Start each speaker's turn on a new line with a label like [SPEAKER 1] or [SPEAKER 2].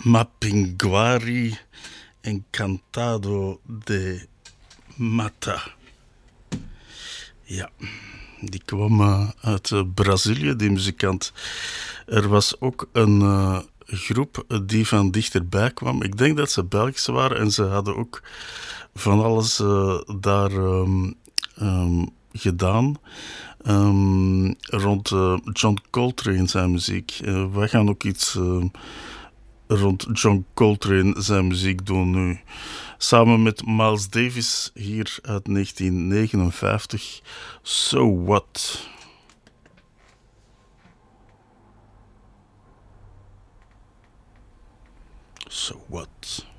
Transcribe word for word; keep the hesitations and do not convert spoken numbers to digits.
[SPEAKER 1] Mapinguari Encantado de Mata. Ja, die kwam uh, uit uh, Brazilië, die muzikant. Er was ook een uh, groep die van dichterbij kwam. Ik denk dat ze Belgisch waren en ze hadden ook van alles uh, daar um, um, gedaan. Um, rond uh, John Coltrane zijn muziek. Uh, wij gaan ook iets uh, rond John Coltrane zijn muziek doen nu. Samen met Miles Davis hier uit negentien negenenvijftig. So What? So What?